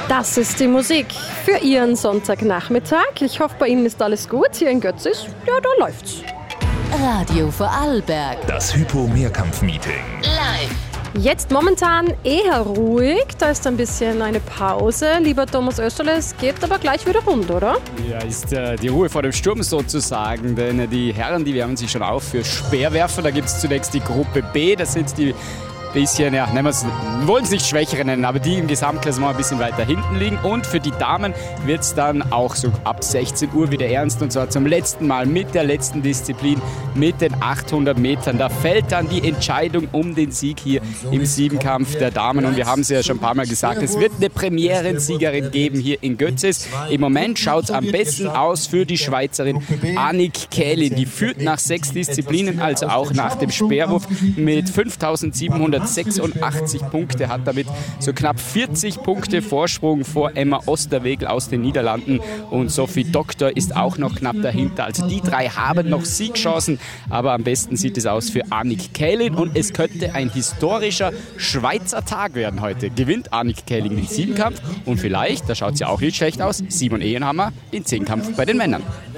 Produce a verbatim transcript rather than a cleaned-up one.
Das ist die Musik für Ihren Sonntagnachmittag. Ich hoffe, bei Ihnen ist alles gut. Hier in Götzis, ja, da läuft's. Radio Vorarlberg. Das Hypo-Mehrkampf-Meeting. Live. Jetzt momentan eher ruhig, da ist ein bisschen eine Pause. Lieber Thomas Österle, es geht aber gleich wieder rund, oder? Ja, ist äh, die Ruhe vor dem Sturm sozusagen, denn äh, die Herren, die wärmen sich schon auf für Speerwerfer. Da gibt es zunächst die Gruppe B, das sind die bisschen, ja, nennen wir es, wir wollen es nicht Schwächere nennen, aber die im Gesamtklassement ein bisschen weiter hinten liegen. Und für die Damen wird es dann auch so ab sechzehn Uhr wieder ernst, und zwar zum letzten Mal mit der letzten Disziplin, mit den achthundert Metern. Da fällt dann die Entscheidung um den Sieg hier im Siebenkampf der Damen. Und wir haben es ja schon ein paar Mal gesagt, es wird eine Premierensiegerin geben hier in Götzis. Im Moment schaut es am besten aus für die Schweizerin Annick Kählin. Die führt nach sechs Disziplinen, also auch nach dem Speerwurf, mit fünftausendsiebenhundertsechsundachtzig Punkte, hat damit so knapp vierzig Punkte Vorsprung vor Emma Osterwegel aus den Niederlanden, und Sophie Doktor ist auch noch knapp dahinter. Also die drei haben noch Siegchancen, aber am besten sieht es aus für Annick Kählin, und es könnte ein historischer Schweizer Tag werden heute. Gewinnt Annick Kählin den Siebenkampf und vielleicht, da schaut es ja auch nicht schlecht aus, Simon Ehenhammer den Zehnkampf bei den Männern.